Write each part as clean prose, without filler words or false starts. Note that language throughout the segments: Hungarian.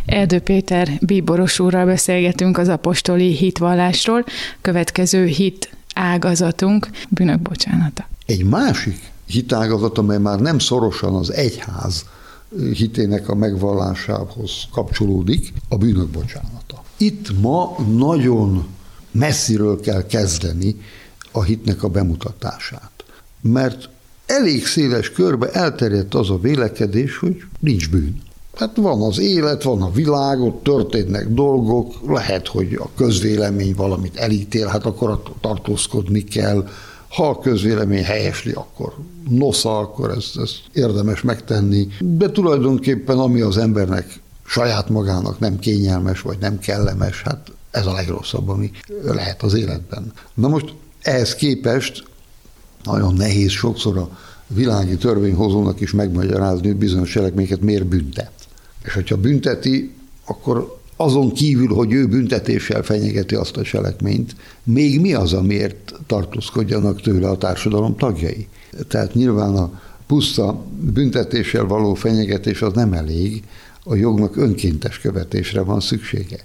Erdő Péter bíboros úrral beszélgetünk az apostoli hitvallásról. Következő hit ágazatunk bűnök bocsánata. Egy másik hitágazat, amely már nem szorosan az egyház hitének a megvallásához kapcsolódik, a bűnök bocsánata. Itt ma nagyon messziről kell kezdeni a hitnek a bemutatását, mert elég széles körbe elterjedt az a vélekedés, hogy nincs bűn. Hát van az élet, van a világ, ott történnek dolgok, lehet, hogy a közvélemény valamit elítél, hát akkor tartózkodni kell. Ha a közvélemény helyesli, akkor nosza, akkor ezt érdemes megtenni. De tulajdonképpen ami az embernek saját magának nem kényelmes, vagy nem kellemes, hát ez a legrosszabb, ami lehet az életben. Na most ehhez képest nagyon nehéz sokszor a világi törvényhozónak is megmagyarázni, hogy bizonyos cselekményeket miért büntet. És hogyha bünteti, akkor azon kívül, hogy ő büntetéssel fenyegeti azt a cselekményt, még mi az, amiért tartózkodjanak tőle a társadalom tagjai? Tehát nyilván a puszta büntetéssel való fenyegetés az nem elég, a jognak önkéntes követésre van szüksége.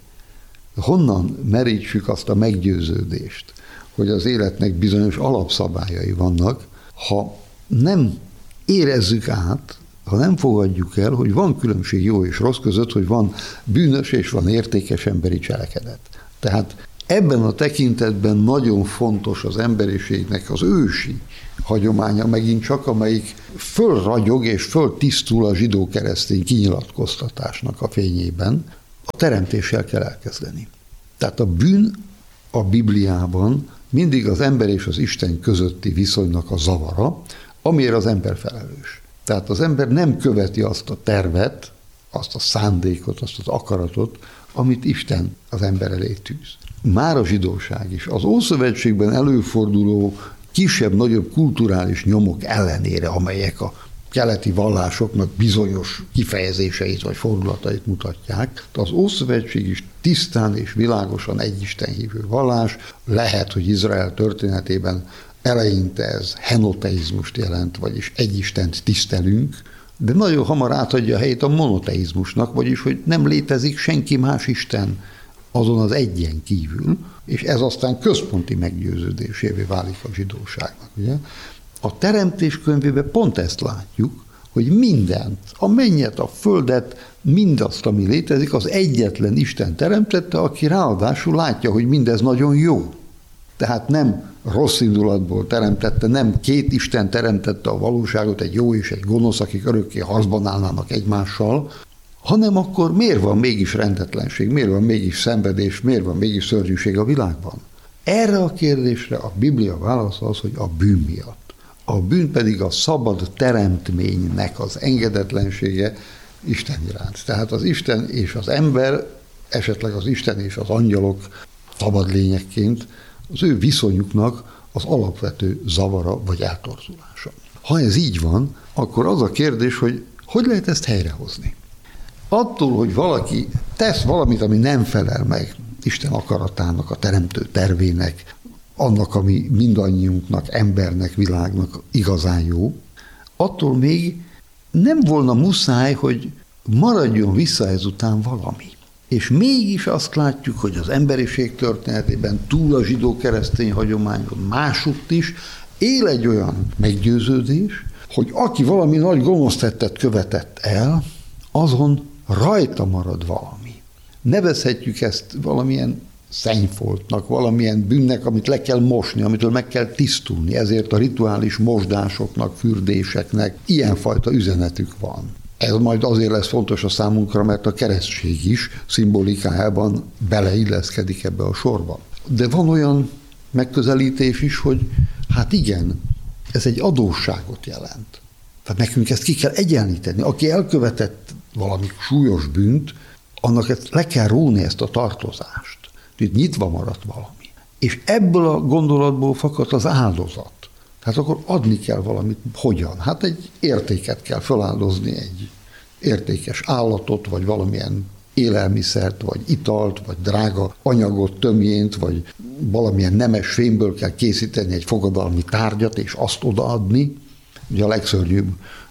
Honnan merítsük azt a meggyőződést, hogy az életnek bizonyos alapszabályai vannak, ha nem érezzük át, ha nem fogadjuk el, hogy van különbség jó és rossz között, hogy van bűnös és van értékes emberi cselekedet. Tehát ebben a tekintetben nagyon fontos az emberiségnek az ősi hagyománya megint csak, amelyik fölragyog és föltisztul a zsidó-keresztény kinyilatkoztatásnak a fényében. A teremtéssel kell elkezdeni. Tehát a bűn a Bibliában mindig az ember és az Isten közötti viszonynak a zavara, amiért az ember felelős. Tehát az ember nem követi azt a tervet, azt a szándékot, azt az akaratot, amit Isten az ember elé tűz. Már a zsidóság is. Az Ószövetségben előforduló kisebb-nagyobb kulturális nyomok ellenére, amelyek a keleti vallásoknak bizonyos kifejezéseit vagy fordulatait mutatják, de az Ószövetség is tisztán és világosan egy Isten hívő vallás. Lehet, hogy Izrael történetében eleinte ez henoteizmust jelent, vagyis egy Istent tisztelünk, de nagyon hamar átadja a helyét a monoteizmusnak, vagyis hogy nem létezik senki más Isten azon az egyen kívül, és ez aztán központi meggyőződésévé válik a zsidóságnak. Ugye? A Teremtés könyvében pont ezt látjuk, hogy mindent, a mennyet, a földet, mindazt, ami létezik, az egyetlen Isten teremtette, aki ráadásul látja, hogy mindez nagyon jó. Tehát nem rossz indulatból teremtette, nem két Isten teremtette a valóságot, egy jó és egy gonosz, akik örökké harcban állnának egymással, hanem akkor miért van mégis rendetlenség, miért van mégis szenvedés, miért van mégis szörnyűség a világban? Erre a kérdésre a Biblia válasza az, hogy a bűn miatt. A bűn pedig a szabad teremtménynek az engedetlensége Isten iránt. Tehát az Isten és az ember, esetleg az Isten és az angyalok szabad lényekként az ő viszonyuknak az alapvető zavara vagy eltorzulása. Ha ez így van, akkor az a kérdés, hogy lehet ezt helyrehozni? Attól, hogy valaki tesz valamit, ami nem felel meg Isten akaratának, a teremtő tervének, annak, ami mindannyiunknak, embernek, világnak igazán jó, attól még nem volna muszáj, hogy maradjon vissza ezután valami. És mégis azt látjuk, hogy az emberiség történetében túl a zsidó-keresztény hagyományon másutt is él egy olyan meggyőződés, hogy aki valami nagy gonosztettet követett el, azon rajta marad valami. Nevezhetjük ezt valamilyen szennyfoltnak, valamilyen bűnnek, amit le kell mosni, amitől meg kell tisztulni. Ezért a rituális mosdásoknak, fürdéseknek ilyenfajta üzenetük van. Ez majd azért lesz fontos a számunkra, mert a keresztség is szimbolikájában beleilleszkedik ebbe a sorba. De van olyan megközelítés is, hogy hát igen, ez egy adósságot jelent. Tehát nekünk ezt ki kell egyenlíteni. Aki elkövetett valami súlyos bűnt, annak ezt le kell róni ezt a tartozást. Itt nyitva maradt valami. És ebből a gondolatból fakad az áldozat. Tehát akkor adni kell valamit. Hogyan? Hát egy értéket kell feláldozni, egy értékes állatot, vagy valamilyen élelmiszert, vagy italt, vagy drága anyagot, tömjént, vagy valamilyen nemes fémből kell készíteni egy fogadalmi tárgyat, és azt odaadni. Ugye a legszörnyűbb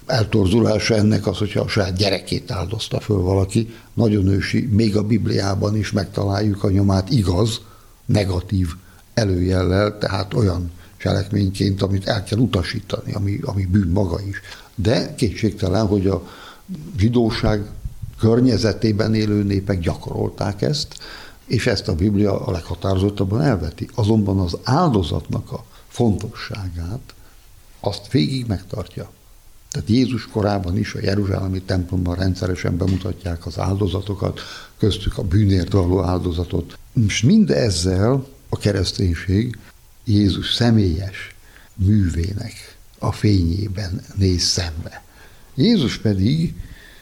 eltorzulása ennek az, hogyha a saját gyerekét áldozta föl valaki. Nagyon ősi, még a Bibliában is megtaláljuk a nyomát, igaz, negatív előjellel, tehát olyan cselekményként, amit el kell utasítani, ami bűn maga is. De kétségtelen, hogy a zsidóság környezetében élő népek gyakorolták ezt, és ezt a Biblia a leghatározottabban elveti. Azonban az áldozatnak a fontosságát azt végig megtartja. Tehát Jézus korában is a jeruzsálemi templomban rendszeresen bemutatják az áldozatokat, köztük a bűnért való áldozatot. És mindezzel a kereszténység Jézus személyes művének a fényében néz szembe. Jézus pedig,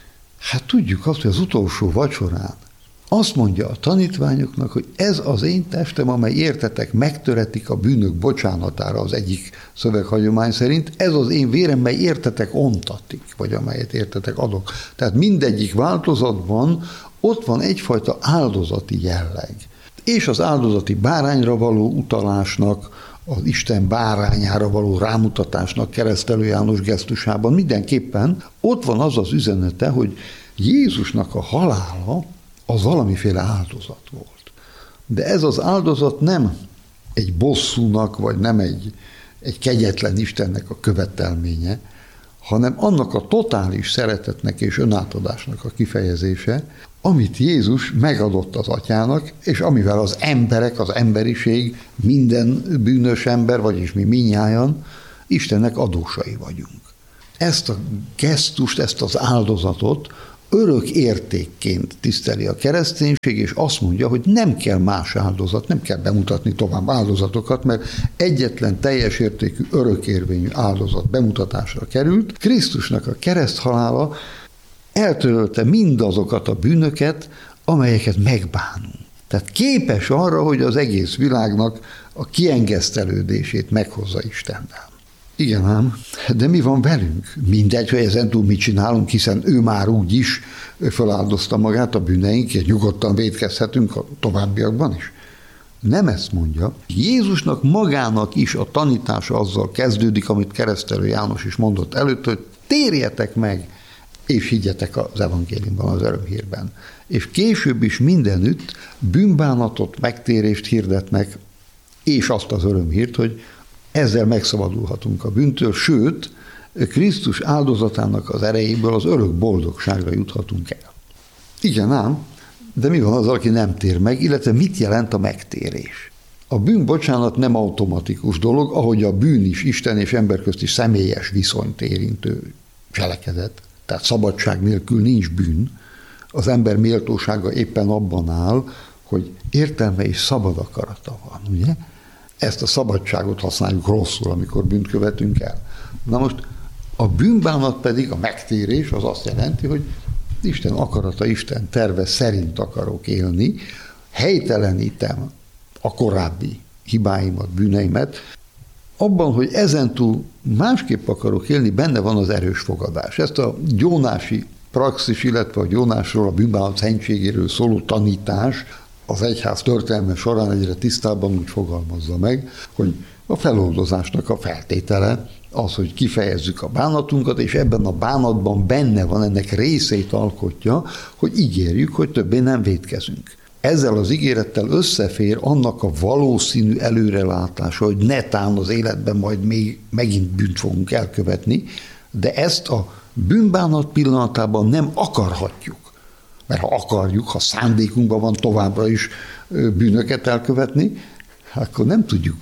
hát tudjuk azt, hogy az utolsó vacsorán azt mondja a tanítványoknak, hogy ez az én testem, amely értetek megtöretik a bűnök bocsánatára az egyik szöveghagyomány szerint, ez az én vérem, mely értetek ontatik, vagy amelyet értetek adok. Tehát mindegyik változatban ott van egyfajta áldozati jelleg. És az áldozati bárányra való utalásnak, az Isten bárányára való rámutatásnak Keresztelő János gesztusában mindenképpen ott van az az üzenete, hogy Jézusnak a halála az valamiféle áldozat volt. De ez az áldozat nem egy bosszúnak, vagy nem egy kegyetlen Istennek a követelménye, hanem annak a totális szeretetnek és önátadásnak a kifejezése, amit Jézus megadott az atyának, és amivel az emberek, az emberiség, minden bűnös ember, vagyis mi mindnyájan Istennek adósai vagyunk. Ezt a gesztust, ezt az áldozatot örök értékként tiszteli a kereszténység, és azt mondja, hogy nem kell más áldozat, nem kell bemutatni tovább áldozatokat, mert egyetlen teljes értékű, örökérvényű áldozat bemutatásra került. Krisztusnak a kereszthalála eltörölte mindazokat a bűnöket, amelyeket megbánunk. Tehát képes arra, hogy az egész világnak a kiengesztelődését meghozza Istennel. Igen ám, de mi van velünk? Mindegy, hogy ezentúl mit csinálunk, hiszen ő már úgy is feláldozta magát a bűneinkért, nyugodtan vétkezhetünk a továbbiakban is. Nem ezt mondja. Jézusnak magának is a tanítása azzal kezdődik, amit Keresztelő János is mondott előtt, hogy térjetek meg, és higgyetek az evangéliumban, az örömhírben. És később is mindenütt bűnbánatot, megtérést hirdetnek, és azt az örömhírt, hogy ezzel megszabadulhatunk a bűntől, sőt, Krisztus áldozatának az erejéből az örök boldogságra juthatunk el. Igen ám, de mi van az, aki nem tér meg, illetve mit jelent a megtérés? A bűnbocsánat nem automatikus dolog, ahogy a bűn is Isten és ember közti személyes viszonyt érintő cselekedet. Tehát szabadság nélkül nincs bűn. Az ember méltósága éppen abban áll, hogy értelme és szabad akarata van, ugye? Ezt a szabadságot használjuk rosszul, amikor bűnt követünk el. Na most a bűnbánat pedig, a megtérés az azt jelenti, hogy Isten akarata, Isten terve szerint akarok élni, helytelenítem a korábbi hibáimat, bűneimet, abban, hogy ezentúl másképp akarok élni, benne van az erős fogadás. Ezt a gyónási praxis, illetve a gyónásról, a bűnbánat szentségéről szóló tanítás az egyház történelme során egyre tisztábban úgy fogalmazza meg, hogy a feloldozásnak a feltétele az, hogy kifejezzük a bánatunkat, és ebben a bánatban benne van, ennek részét alkotja, hogy ígérjük, hogy többé nem vétkezünk. Ezzel az ígérettel összefér annak a valószínű előrelátása, hogy netán az életben majd még megint bűnt fogunk elkövetni, de ezt a bűnbánat pillanatában nem akarhatjuk. Mert ha akarjuk, ha szándékunkban van továbbra is bűnöket elkövetni, akkor nem tudjuk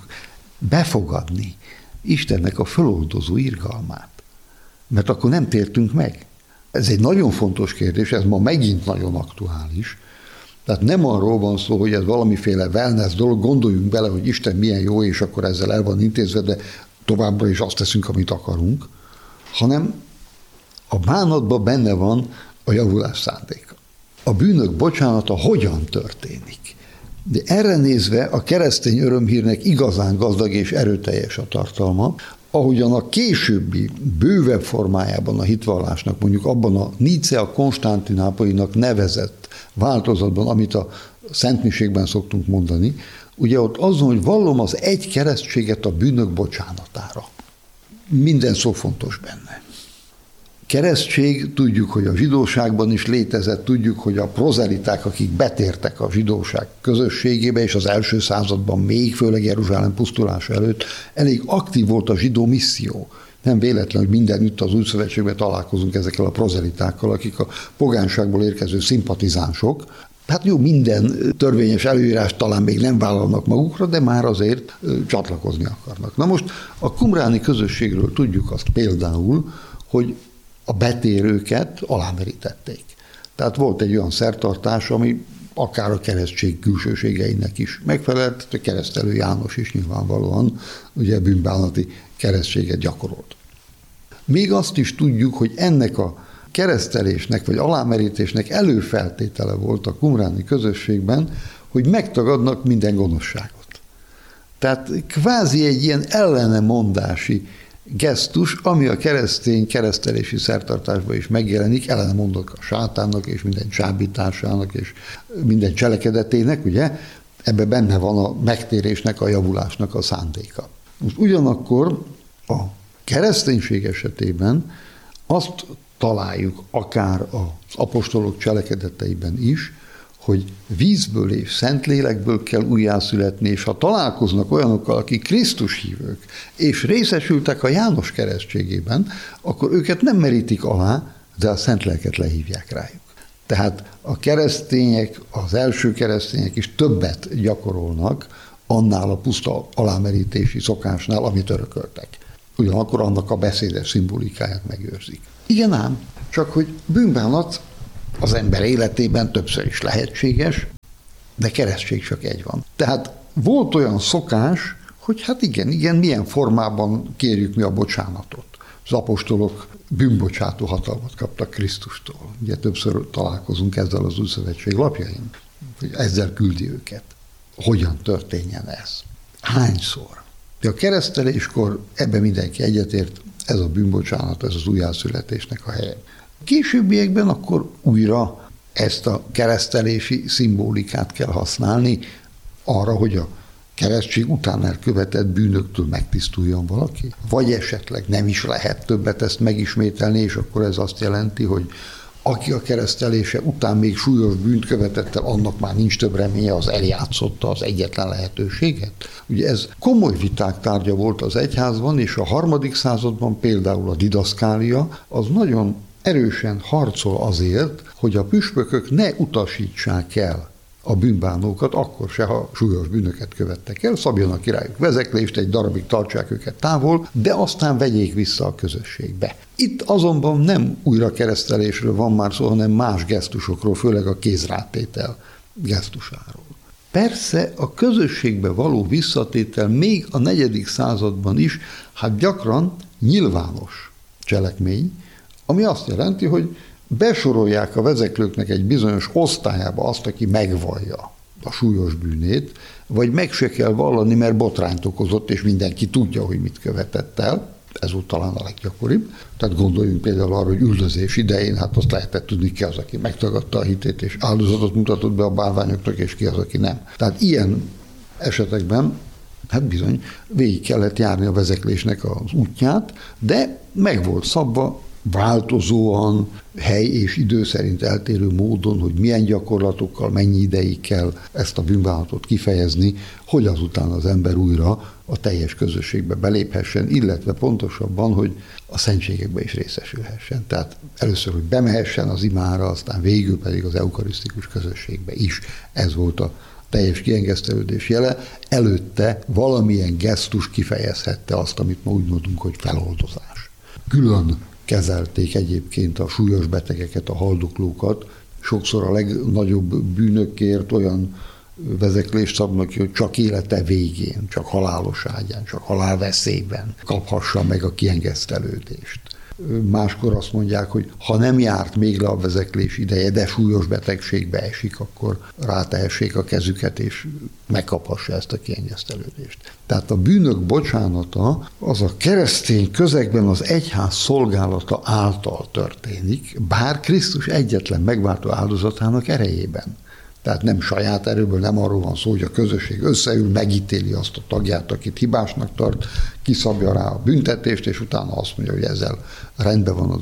befogadni Istennek a föloldozó irgalmát. Mert akkor nem tértünk meg. Ez egy nagyon fontos kérdés, ez ma megint nagyon aktuális. Tehát nem arról van szó, hogy ez valamiféle wellness dolog, gondoljunk bele, hogy Isten milyen jó, és akkor ezzel el van intézve, de továbbra is azt teszünk, amit akarunk, hanem a bánatban benne van a javulás szándéka. A bűnök bocsánata hogyan történik? De erre nézve a keresztény örömhírnek igazán gazdag és erőteljes a tartalma, ahogyan a későbbi, bővebb formájában a hitvallásnak, mondjuk abban a Nicea-Konstantinápolinak nevezett változatban, amit a Szentmiségben szoktunk mondani, ugye ott azon, hogy vallom az egy keresztséget a bűnök bocsánatára. Minden szó fontos benne. keresztség, tudjuk, hogy a zsidóságban is létezett, tudjuk, hogy a prozeliták, akik betértek a zsidóság közösségébe, és az első században még, főleg Jeruzsálem pusztulása előtt, elég aktív volt a zsidó misszió. Nem véletlen, hogy mindenütt az Új Szövetségben találkozunk ezekkel a prozelitákkal, akik a pogánságból érkező szimpatizánsok. Hát jó, minden törvényes előírást talán még nem vállalnak magukra, de már azért csatlakozni akarnak. Na most a qumráni közösségről tudjuk azt például, hogy a betérőket alámerítették. Tehát volt egy olyan szertartás, ami akár a keresztség külsőségeinek is megfelelt, a keresztelő János is nyilvánvalóan ugye bűnbánati keresztséget gyakorolt. Még azt is tudjuk, hogy ennek a keresztelésnek vagy alámerítésnek előfeltétele volt a qumráni közösségben, hogy megtagadnak minden gonoszságot. Tehát kvázi egy ilyen ellenemondási gesztus, ami a keresztény keresztelési szertartásban is megjelenik, ellenemondok a sátánnak és minden csábításának és minden cselekedetének, ugye? Ebben benne van a megtérésnek, a javulásnak a szándéka. Most ugyanakkor a kereszténység esetében azt találjuk akár az apostolok cselekedeteiben is, hogy vízből és Szentlélekből kell újjászületni, és ha találkoznak olyanokkal, akik Krisztus hívők, és részesültek a János keresztségében, akkor őket nem merítik alá, de a Szentléleket lehívják rájuk. Tehát a keresztények, az első keresztények is többet gyakorolnak annál a puszta alámerítési szokásnál, amit örököltek. Ugyanakkor annak a beszédes szimbolikáját megőrzik. Igen ám, csak hogy bűnbánat az ember életében többször is lehetséges, de keresztség csak egy van. Tehát volt olyan szokás, hogy hát igen, milyen formában kérjük mi a bocsánatot. Az apostolok bűnbocsátó hatalmat kaptak Krisztustól. Ugye többször találkozunk ezzel az Új Szövetség lapjain, hogy ezzel küldi őket. Hogyan történjen ez? Hányszor? De a kereszteléskor ebben mindenki egyetért, ez a bűnbocsánat, ez az újjászületésnek a helye. Későbbiekben akkor újra ezt a keresztelési szimbolikát kell használni arra, hogy a keresztség után elkövetett bűnöktől megtisztuljon valaki. Vagy esetleg nem is lehet többet ezt megismételni, és akkor ez azt jelenti, hogy aki a keresztelése után még súlyos bűnt követett el, annak már nincs több reménye, az eljátszotta az egyetlen lehetőséget. Ugye ez komoly viták tárgya volt az egyházban, és a 3. században például a didaszkália az nagyon erősen harcol azért, hogy a püspökök ne utasítsák el a bűnbánókat, akkor se, ha súlyos bűnöket követtek el, szabjanak királyuk vezeklést, egy darabig tartsák őket távol, de aztán vegyék vissza a közösségbe. Itt azonban nem újrakeresztelésről van már szó, hanem más gesztusokról, főleg a kézrátétel gesztusáról. Persze a közösségbe való visszatétel még a 4. században is, hát gyakran nyilvános cselekmény, ami azt jelenti, hogy besorolják a vezeklőknek egy bizonyos osztályába azt, aki megvallja a súlyos bűnét, vagy meg se kell vallani, mert botrányt okozott, és mindenki tudja, hogy mit követett el. Ez volt talán a leggyakoribb. Tehát gondoljunk például arra, hogy üldözés idején, hát azt lehetett tudni, ki az, aki megtagadta a hitét, és áldozatot mutatott be a bálványoknak, és ki az, aki nem. Tehát ilyen esetekben hát bizony végig kellett járni a vezeklésnek az útját, de meg volt szabva változóan, hely és idő szerint eltérő módon, hogy milyen gyakorlatokkal, mennyi ideig kell ezt a bűnbánatot kifejezni, hogy azután az ember újra a teljes közösségbe beléphessen, illetve pontosabban, hogy a szentségekbe is részesülhessen. Tehát először, hogy bemehessen az imára, aztán végül pedig az eukarisztikus közösségbe is. Ez volt a teljes kiengesztelődés jele. Előtte valamilyen gesztus kifejezhette azt, amit ma úgy mondunk, hogy feloldozás. Külön kezelték egyébként a súlyos betegeket, a haldoklókat. Sokszor a legnagyobb bűnökért olyan vezeklést szabnak, hogy csak élete végén, csak halálos ágyán, csak halálveszélyben kaphassa meg a kiengesztelődést. Máskor azt mondják, hogy ha nem járt még le a vezeklés ideje, de súlyos betegségbe esik, akkor rátehessék a kezüket, és megkaphassa ezt a kiengesztelődést. Tehát a bűnök bocsánata az a keresztény közegben az egyház szolgálata által történik, bár Krisztus egyetlen megváltó áldozatának erejében. Tehát nem saját erőből, nem arról van szó, hogy a közösség összeül, megítéli azt a tagját, akit hibásnak tart, kiszabja rá a büntetést, és utána azt mondja, hogy ezzel rendben van a dolog.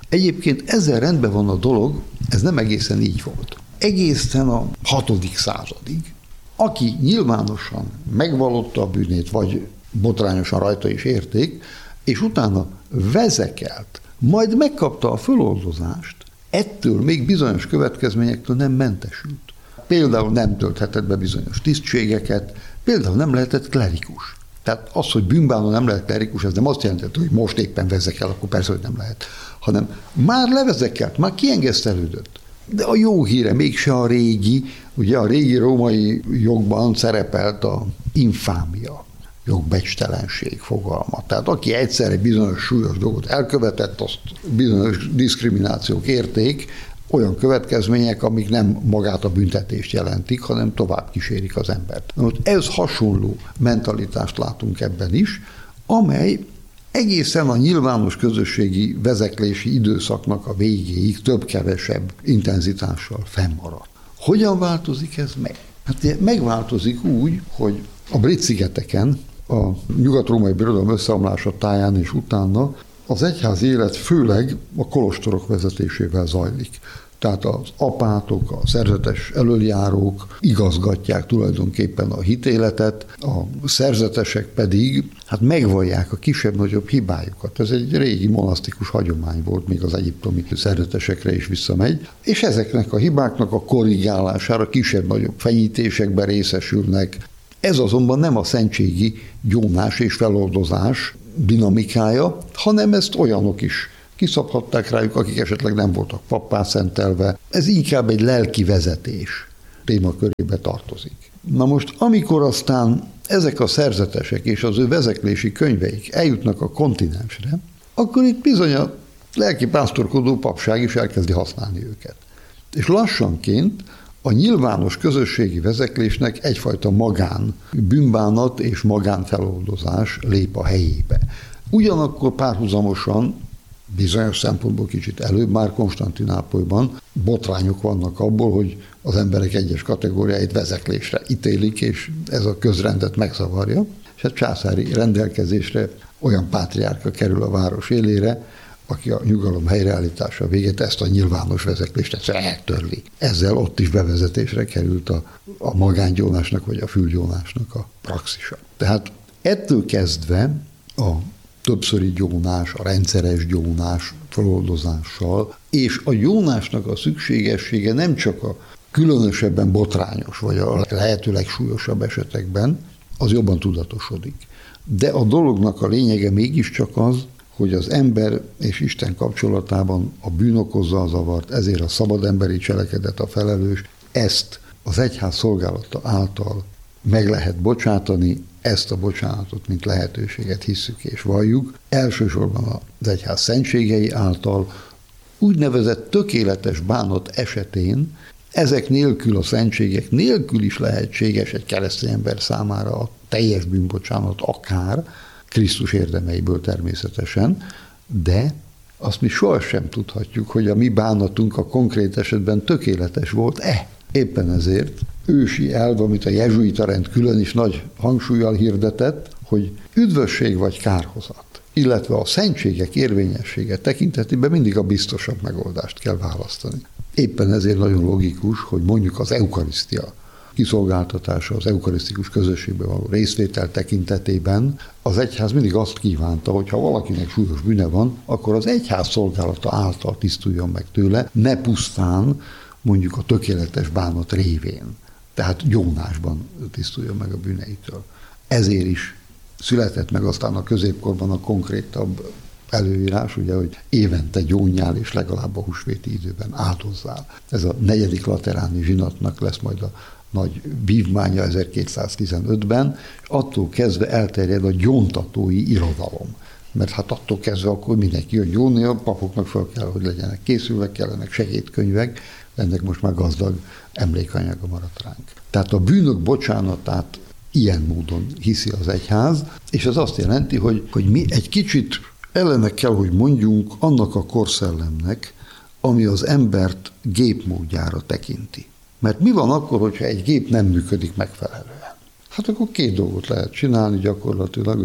Egyébként ezzel rendben van a dolog, ez nem egészen így volt. Egészen a 6. századig, aki nyilvánosan megvallotta a bűnét, vagy botrányosan rajta is érték, és utána vezekelt, majd megkapta a föloldozást, ettől még bizonyos következményektől nem mentesült. Például nem tölthetett be bizonyos tisztségeket, például nem lehetett klerikus. Tehát az, hogy bűnbánó nem lehet klerikus, ez nem azt jelenti, hogy most éppen vezekel, akkor persze, hogy nem lehet, hanem már levezekelt, már kiengesztelődött. De a jó híre mégse a régi, ugye a régi római jogban szerepelt a infámia, jogbecsttelenség fogalma. Tehát aki egyszer egy bizonyos súlyos dolgot elkövetett, azt bizonyos diszkriminációk érték, olyan következmények, amik nem magát a büntetést jelentik, hanem tovább kísérik az embert. Na most ez hasonló mentalitást látunk ebben is, amely egészen a nyilvános közösségi vezeklési időszaknak a végéig több-kevesebb intenzitással fennmaradt. Hogyan változik ez meg? Hát megváltozik úgy, hogy a Brit-szigeteken, a nyugat-római birodalom összeomlása táján és utána az egyházi élet főleg a kolostorok vezetésével zajlik. Tehát az apátok, a szerzetes elöljárók igazgatják tulajdonképpen a hitéletet, a szerzetesek pedig megvallják a kisebb-nagyobb hibájukat. Ez egy régi monasztikus hagyomány volt, még az egyiptomi szerzetesekre is visszamegy, és ezeknek a hibáknak a korrigálására kisebb-nagyobb fenyítésekben részesülnek. Ez azonban nem a szentségi gyónás és feloldozás dinamikája, hanem ezt olyanok is kiszabhatták rájuk, akik esetleg nem voltak pappá szentelve. Ez inkább egy lelki vezetés témakörébe tartozik. Na most, amikor aztán ezek a szerzetesek és az ő vezeklési könyveik eljutnak a kontinensre, akkor itt bizony a lelki pásztorkodó papság is elkezdi használni őket. És lassanként a nyilvános közösségi vezeklésnek egyfajta magán bűnbánat és magánfeloldozás lép a helyébe. Ugyanakkor párhuzamosan, bizonyos szempontból kicsit előbb, már Konstantinápolyban botrányok vannak abból, hogy az emberek egyes kategóriáit vezeklésre ítélik, és ez a közrendet megzavarja, és a császári rendelkezésre olyan pátriárka kerül a város élére, aki a nyugalom helyreállítása végett ezt a nyilvános vezeklést egyszer eltörli. Ezzel ott is bevezetésre került a magángyónásnak vagy a fülgyónásnak a praxisa. Tehát ettől kezdve a többszöri gyónás, a rendszeres gyónás feloldozással, és a gyónásnak a szükségessége nem csak a különösebben botrányos, vagy a lehetőleg súlyosabb esetekben, az jobban tudatosodik. De a dolognak a lényege mégiscsak az, hogy az ember és Isten kapcsolatában a bűn okozza a zavart, ezért a szabad emberi cselekedet a felelős, ezt az egyház szolgálata által meg lehet bocsátani, ezt a bocsánatot, mint lehetőséget hisszük és valljuk, elsősorban az egyház szentségei által, úgynevezett tökéletes bánat esetén, ezek nélkül, a szentségek nélkül is lehetséges egy keresztény ember számára a teljes bűnbocsánat, akár Krisztus érdemeiből természetesen, de azt mi sohasem tudhatjuk, hogy a mi bánatunk a konkrét esetben tökéletes volt-e. Éppen ezért ősi elv, amit a jezsuita rend külön is nagy hangsúllyal hirdetett, hogy üdvösség vagy kárhozat, illetve a szentségek érvényessége tekintetében mindig a biztosabb megoldást kell választani. Éppen ezért nagyon logikus, hogy mondjuk az eukarisztia kiszolgáltatása, az eukarisztikus közösségben való részvétel tekintetében az egyház mindig azt kívánta, hogy ha valakinek súlyos bűne van, akkor az egyház szolgálata által tisztuljon meg tőle, ne pusztán mondjuk a tökéletes bánat révén, tehát gyónásban tisztuljon meg a bűneitől. Ezért is született meg aztán a középkorban a konkrétabb előírás, ugye, hogy évente gyónjál és legalább a húsvéti időben áldozzál. Ez a 4. lateráni zsinatnak lesz majd a nagy vívmánya 1215-ben, és attól kezdve elterjed a gyóntatói irodalom. Mert hát attól kezdve akkor mindenki jön gyónni, a papoknak fel kell, hogy legyenek készülve, kellenek segédkönyvek, ennek most már gazdag emlékanyaga maradt ránk. Tehát a bűnök bocsánatát ilyen módon hiszi az egyház, és ez azt jelenti, hogy mi egy kicsit ellene kell, hogy mondjunk annak a korszellemnek, ami az embert gépmódjára tekinti. Mert mi van akkor, hogyha egy gép nem működik megfelelően? Hát akkor 2 dolgot lehet csinálni gyakorlatilag, ugye?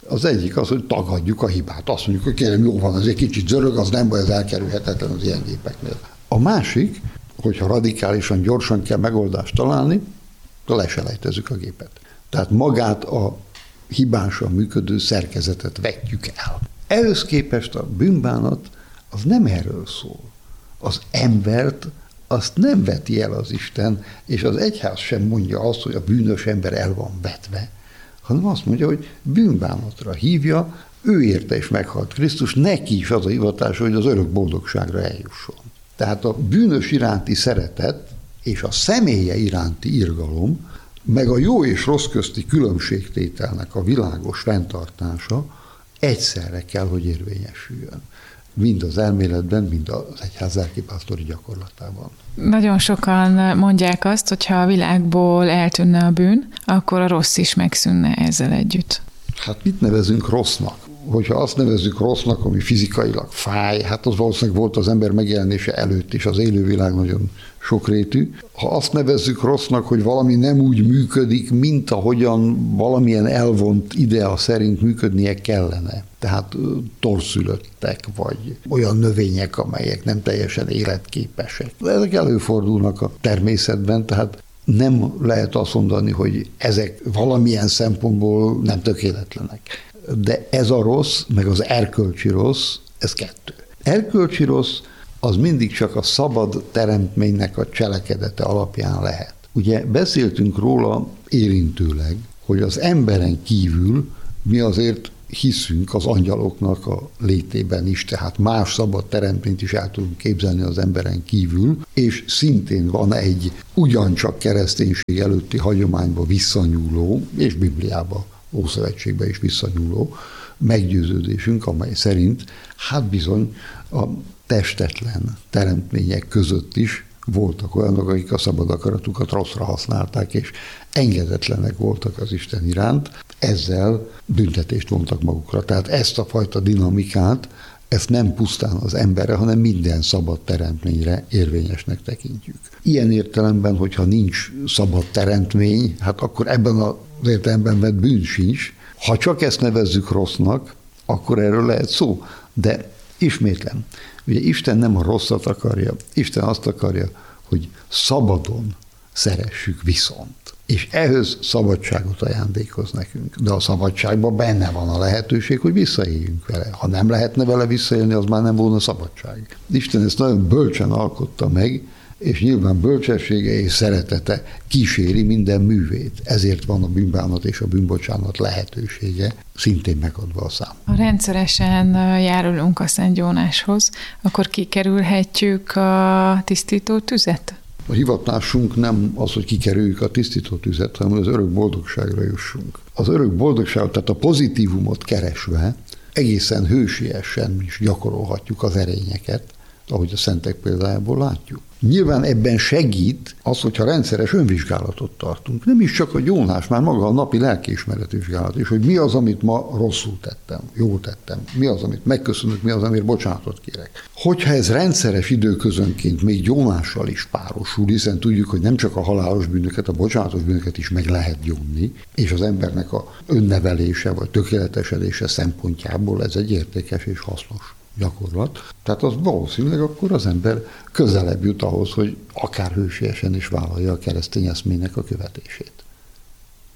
Az egyik az, hogy tagadjuk a hibát. Azt mondjuk, hogy kérem, jó van, ez egy kicsit zörög, az nem baj, ez elkerülhetetlen az ilyen gépeknél. A másik, hogyha radikálisan, gyorsan kell megoldást találni, leselejtezzük a gépet. Tehát magát a hibásan működő szerkezetet vetjük el. Ehhez képest a bűnbánat az nem erről szól. Az embert azt nem veti el az Isten, és az egyház sem mondja azt, hogy a bűnös ember el van vetve, hanem azt mondja, hogy bűnbánatra hívja, ő érte és meghalt Krisztus, neki is az a hivatása, hogy az örök boldogságra eljusson. Tehát a bűnös iránti szeretet és a személye iránti irgalom, meg a jó és rossz közti különbségtételnek a világos fenntartása egyszerre kell, hogy érvényesüljön. Mind az elméletben, mind az egyház lelkipásztori gyakorlatában. Nagyon sokan mondják azt, hogy ha a világból eltűnne a bűn, akkor a rossz is megszűnne ezzel együtt. Hát mit nevezünk rossznak? Hogyha azt nevezzük rossznak, ami fizikailag fáj, hát az valószínűleg volt az ember megjelenése előtt is, az élővilág nagyon sokrétű. Ha azt nevezzük rossznak, hogy valami nem úgy működik, mint ahogyan valamilyen elvont idea szerint működnie kellene, tehát torszülöttek, vagy olyan növények, amelyek nem teljesen életképesek. Ezek előfordulnak a természetben, tehát nem lehet azt mondani, hogy ezek valamilyen szempontból nem tökéletlenek. De ez a rossz, meg az erkölcsi rossz, ez kettő. Erkölcsi rossz az mindig csak a szabad teremtménynek a cselekedete alapján lehet. Ugye beszéltünk róla érintőleg, hogy az emberen kívül mi azért hiszünk az angyaloknak a létében is, tehát más szabad teremtményt is el tudunk képzelni az emberen kívül, és szintén van egy ugyancsak kereszténység előtti hagyományba visszanyúló, és Bibliába, Ószövetségbe is visszanyúló meggyőződésünk, amely szerint hát bizony a testetlen teremtmények között is voltak olyanok, akik a szabad akaratukat rosszra használták, és engedetlenek voltak az Isten iránt, ezzel büntetést vontak magukra. Tehát ezt a fajta dinamikát, ezt nem pusztán az emberre, hanem minden szabad teremtményre érvényesnek tekintjük. Ilyen értelemben, hogyha nincs szabad teremtmény, hát akkor ebben az értelemben vett bűn sincs. Ha csak ezt nevezzük rossznak, akkor erről lehet szó. De ismétlem, ugye Isten nem a rosszat akarja, Isten azt akarja, hogy szabadon szeressük viszont. És ehhez szabadságot ajándékoz nekünk. De a szabadságban benne van a lehetőség, hogy visszaéljünk vele. Ha nem lehetne vele visszaélni, az már nem volna szabadság. Isten ezt nagyon bölcsen alkotta meg, és nyilván bölcsessége és szeretete kíséri minden művét. Ezért van a bűnbánat és a bűnbocsánat lehetősége szintén megadva a szám. Ha rendszeresen járulunk a Szent Jónáshoz, akkor kikerülhetjük a tisztító tüzet? A hivatásunk nem az, hogy kikerüljük a tisztító tüzet, hanem az örök boldogságra jussunk. Az örök boldogságot, tehát a pozitívumot keresve egészen hősiesen is gyakorolhatjuk az erényeket, ahogy a szentek példájából látjuk. Nyilván ebben segít az, hogyha rendszeres önvizsgálatot tartunk. Nem is csak a gyónás, már maga a napi lelkiismeretvizsgálat is, hogy mi az, amit ma rosszul tettem, jól tettem, mi az, amit megköszönök, mi az, amért bocsánatot kérek. Hogyha ez rendszeres időközönként még gyónással is párosul, hiszen tudjuk, hogy nem csak a halálos bűnöket, a bocsánatos bűnöket is meg lehet gyónni, és az embernek a önnevelése vagy tökéletesedése szempontjából ez egy értékes és hasznos gyakorlat. Tehát az valószínűleg akkor az ember közelebb jut ahhoz, hogy akár hősiesen is vállalja a keresztény eszmének a követését.